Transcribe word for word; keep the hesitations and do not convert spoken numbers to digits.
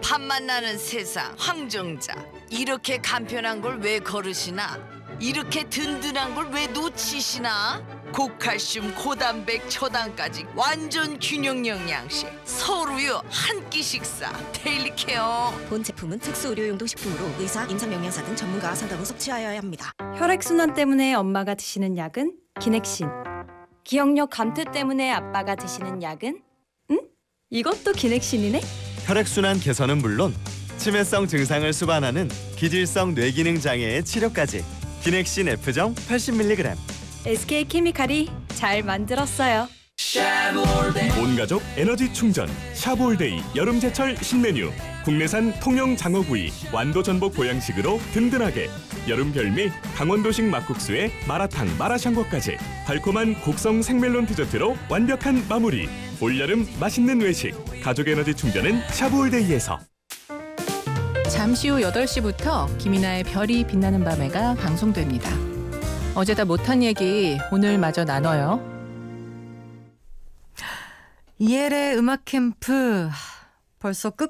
밥만 나는 세상 황정자. 이렇게 간편한 걸 왜 거르시나? 이렇게 든든한 걸 왜 놓치시나? 고칼슘, 고단백, 초당까지 완전 균형 영양식. 서울우유 한 끼 식사 데일리케어. 본 제품은 특수 의료용도 식품으로 의사, 임상영양사 등 전문가와 상담 후 섭취하여야 합니다. 혈액순환 때문에 엄마가 드시는 약은 기넥신. 기억력 감퇴 때문에 아빠가 드시는 약은? 응? 이것도 기넥신이네? 혈액순환 개선은 물론 치매성 증상을 수반하는 기질성 뇌기능 장애의 치료까지. 기넥신 F정 팔십 밀리그램. 에스케이케미칼이 잘 만들었어요. 온가족 에너지 충전 샤브올데이 여름제철 신메뉴. 국내산 통영 장어구이 완도 전복 보양식으로 든든하게. 여름 별미 강원도식 막국수에 마라탕 마라샹궈까지. 달콤한 곡성 생멜론 디저트로 완벽한 마무리. 올여름 맛있는 외식. 가족 에너지 충전은 샤브올데이에서. 잠시 후 여덟 시부터 김이나의 별이 빛나는 밤에가 방송됩니다. 어제 다 못한 얘기 오늘 마저 나눠요. 이엘의 음악 캠프 벌써 끝